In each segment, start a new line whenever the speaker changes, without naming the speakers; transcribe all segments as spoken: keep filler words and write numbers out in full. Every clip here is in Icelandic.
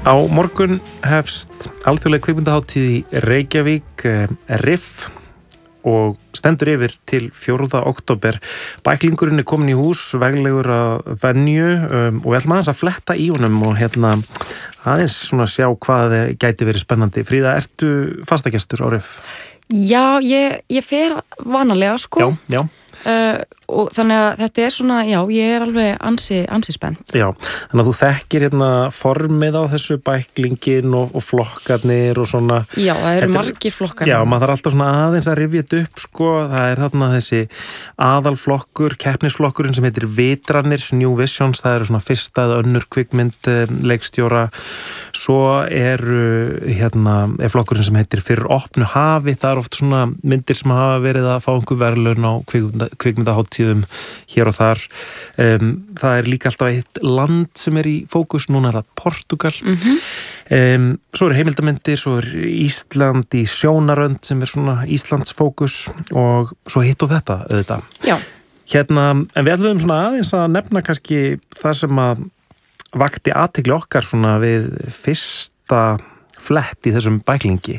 Á morgun hefst alþjóðleg kvikmyndahátíð í Reykjavík, RIFF, og stendur yfir til fjórða október. Bæklingurinn er komin í hús, veglegur að venju um, og við ætlum aðeins að fletta í honum og hérna aðeins svona sjá hvað gæti verið spennandi. Fríða, ertu fastagestur á RIFF?
Já, ég, ég fer vanalega, sko.
Já, já.
Uh, og þannig að þetta er svona, já, ég er alveg ansi, ansi spennt.
Já, þannig að þú þekkir hérna formið á þessu bæklingin og, og flokkarnir og svona.
Já, það eru
Þetta
margir flokkar.
Já, maður þarf alltaf svona aðeins að rifja þetta upp, sko. Það er þarna þessi aðalflokkur, keppnisflokkurinn sem heitir Vitranir, New Visions, það eru svona fyrsta eða önnur kvikmynd leikstjóra. Svo eru hérna, er flokkurinn sem heitir Fyrir opnu hafi, það er oft svona myndir sem hafa verið að fá einhver verðlaun á kvikmynda kvikmyndaháttíðum hér og þar. Um, það er líka alltaf eitt land sem er í fókus, núna er það Portugal.
Mm-hmm.
Um, svo eru heimildamindir, svo er Ísland í sjónarönd sem er svona Íslands fókus og svo hitt og þetta auðvitað.
Já.
Hérna, en við ætlum svona aðeins að nefna kannski það sem að vakti athygli okkar svona við fyrsta flett í þessum bæklingi.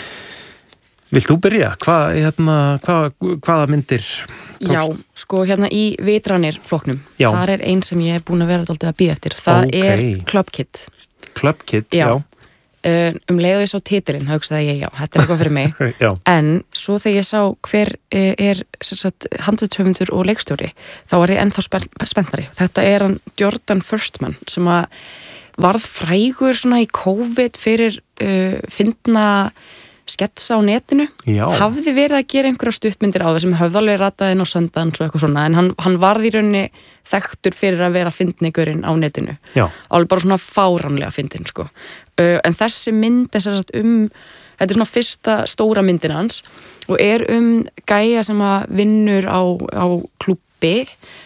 Vilt þú byrja? Hvað, hérna, hvað, hvaða myndir tókst?
Já, sko hérna í Vitranir flokknum,
Já.
þar er ein sem ég er búin að vera dálítið að bíða eftir. Það
Ókei.
er Club Kid.
Club Kid,
Já.
já.
Uh, um leiðu ég sá titilinn, hugsaði ég, já, þetta er eitthvað fyrir mig.
Já.
En svo þegar ég sá hver uh, er handritshöfundur og leikstjóri, þá var ég ennþá spenntari. Þetta er hann Jordan Firstman sem að varð frægur svona í COVID fyrir uh, fyndna sketsa á netinu.
Já.
Hafði verið að gera einhverja stuttmyndir á það sem höfði alveg ratað inn á Sundance og eitthvað svona, en hann, hann varð í rauninni þekktur fyrir að vera fyndnigurinn á netinu.
Já.
Alveg bara svona fáránlega fyndin, sko. Uh, en þessi mynd er sem sagt um, þetta er svona fyrsta stóra myndin hans og er um gæja sem að vinnur á, á klúbbi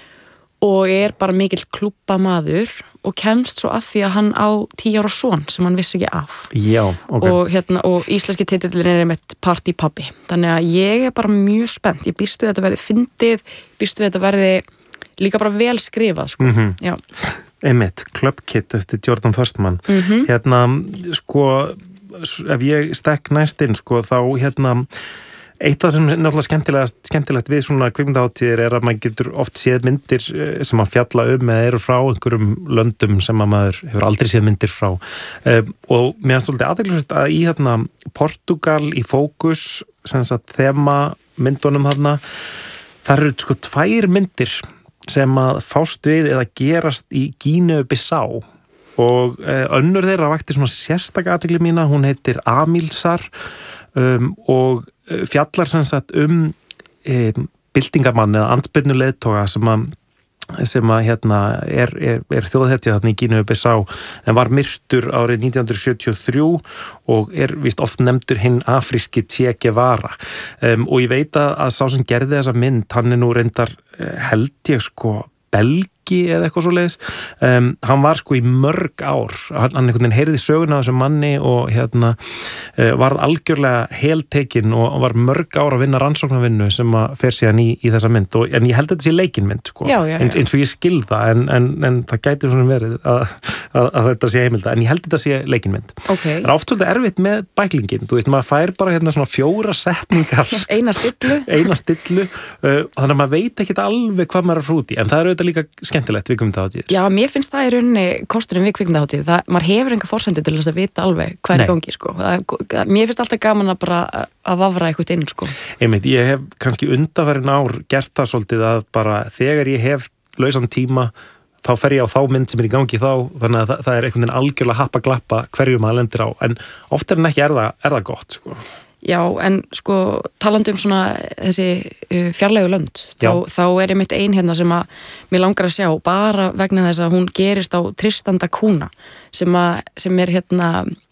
og er bara mikill klúbbamaður og kemst svo að því að hann á tíu ára son sem hann vissi ekki af.
Já, ok.
Og, hérna, og íslenski titillin er með Party Papi. Þannig að ég er bara mjög spennt. Ég býst við þetta verði fyndið, býst við þetta verði líka bara vel skrifað, sko.
Mhm.
Já.
Einmitt, Club Kid eftir Jordan Firstman.
Mhm.
Hérna, sko, ef ég stekk næst inn, sko, þá hérna eitt af það sem er náttúrulega skemmtilegt, skemmtilegt við svona kvikmyndahátíðir er að maður getur oft séð myndir sem að fjalla um eða eru frá einhverjum löndum sem að maður hefur aldrei séð myndir frá. Um, og mér finnst svolítið athyglisvert að í hérna Portugal í fókus, sem sagt þema myndunum þarna, þar eru sko tvær myndir sem að fást við eða gerast í Gíneu-Bissá og uh, önnur þeirra vakti svona sérstaka athygli mína, hún heitir Amilsar um, og fjallar sem sagt um e, byltingamann eða andspyrnuleiðtoga sem að sem að hérna er, er, er þjóðhetja þarna í Gíneu-Bissá en var myrtur árið nítján hundruð sjötíu og þrjú og er víst oft nefndur hinn afríski Che Guevara um, og ég veit að, að sá sem gerði þessa mynd, hann er nú reyndar held ég sko belgi eða eitthvað svoleiðis. Um, hann var sko í mörg ár, hann, hann einhvern veginn heyrði söguna af þessum manni og hérna uh, varð algjörlega heltekinn og var mörg ár að vinna rannsóknarvinnu sem að fer síðan í, í þessa mynd og, en ég held að þetta sé leikinmynd sko,
já, já, já.
En, eins og ég skil það en, en, en það gæti svona verið að, að, að þetta sé heimilda, en ég held að þetta sé leikinmynd.
Okay.
Það er oft svolítið erfitt með bæklingin, þú veist, maður fær bara hérna svona fjóra setningar
eina stillu,
eina stillu uh, þannig að maður veit ekkert alveg hvað maður er frúti, en það er auðvitað líka skemmtilegt við kvikmyndahátíðir.
Já, mér finnst það í rauninni kosturinn við kvikmyndahátíð. Það, maður hefur enga forsendu til þess að vita alveg hvað er í gangi, sko. Það, mér finnst alltaf gaman að bara að vafra eitthvað inn, sko.
Einmitt, ég hef kannski undanfarin ár gert það svolítið að bara þegar ég hef lausan tíma, þá fer ég á þá mynd sem er í gangi þá, þannig að það, það er einhvern veginn algjörlega happa glappa hverju maður lendir á, en oft er en ekki er það, er það gott, sko.
Já, en sko talandi um svona þessi uh, fjarlægu lönd, þá, þá er ég mitt ein hérna sem að mér langar að sjá bara vegna þess að hún gerist á Tristan da Cunha sem, að, sem er hérna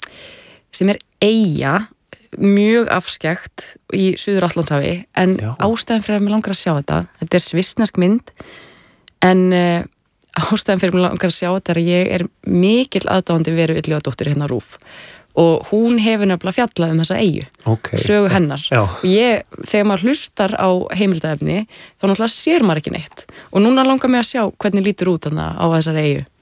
sem er eyja mjög afskekt í Suður-Atlantshafi en Já. Ástæðan fyrir að mér langar að sjá þetta þetta er svissnesk mynd en uh, ástæðan fyrir að mér langar að sjá þetta er að ég er mikill aðdáandi Veru Illugadóttur hérna á RÚV og hún hefur nefnilega fjallað um þessa eyju
okay.
sögu hennar
Já.
og ég, þegar maður hlustar á heimildaefni þá náttúrulega sér maður ekki neitt og núna langar mig að sjá hvernig lítur út þarna á þessari eyju.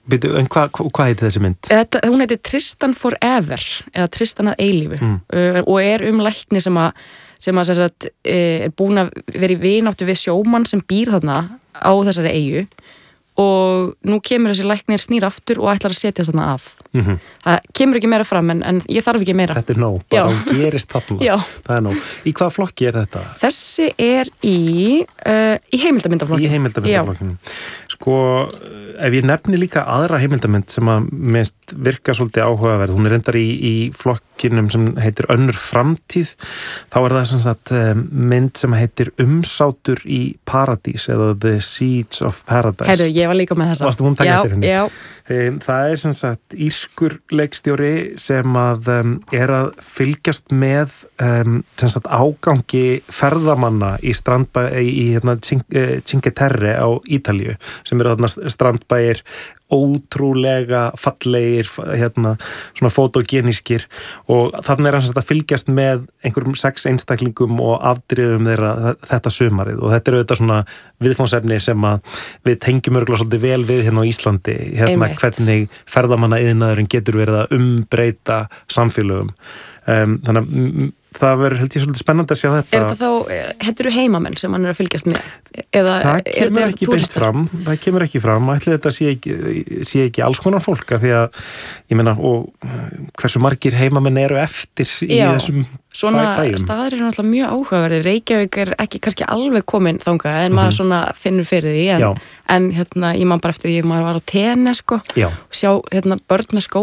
Byrju, en hvað hva heitir þessi mynd?
Þetta, hún heitir Tristan Forever eða Tristan að eilífu
mm.
uh, og er um lækni sem að sem að sagt, er búin að vera í vináttu við sjómann sem býr þarna á þessari eyju og nú kemur þessi læknir snýr aftur og ætlar að setja þarna að
mm-hmm.
það kemur ekki meira fram en, en ég þarf ekki meira.
Þetta er nóg, bara hún gerist þarna.
Já.
Það er nóg. Í hvaða flokki er þetta?
Þessi er í uh, í heimildamyndaflokki.
Í heimildamyndaflokki. Sko, ef ég nefni líka aðra heimildamynd sem að mest virka svolítið áhugaverð, hún er reyndar í, í flokkinum sem heitir Önnur framtíð, þá er það sem sagt mynd sem heitir Umsátur í paradís eða The Siege of Paradise.
Heyrðu, ég var líka með þessa.
Varstu hún taka eftir henni?
Já,
það er sem sagt írskur leikstjóri sem að um, er að fylgjast með um, sem sagt ágangi ferðamanna í strandbæ í, í hérna, Cinque Terre á Ítalíu sem eru þarna strandbæir ótrúlega fallegir hérna, svona fotogenískir og þarna er hans að fylgjast með einhverjum sex einstaklingum og afdrifum þeirra þetta sumarið og þetta eru þetta svona viðfánsefni sem að við tengjum örgulega svolítið vel við hérna á Íslandi hérna Einmitt. Hvernig ferðamanna iðnaðurinn getur verið að umbreyta samfélögum um, þannig að það verður held ég svolítið spennandi að sjá þetta.
Er þetta þá, hættur heimaменn sem hann er að fylgjast með? Eða
það kemur ekki beint fram, það kemur ekki fram, ætli þetta sé ekki, sé ekki alls konar fólk af því að, ég meina, og hversu margir heimamenn eru eftir í Já, þessum bæjum.
Svona staðir eru náttúrulega mjög áhugaverðir, Reykjavík er ekki kannski alveg komin þangað en mm-hmm. maður svona finnur fyrir því en, en hérna, ég man bara eftir því að maður var á tenni sko,
Já.
sjá hérna börn með skó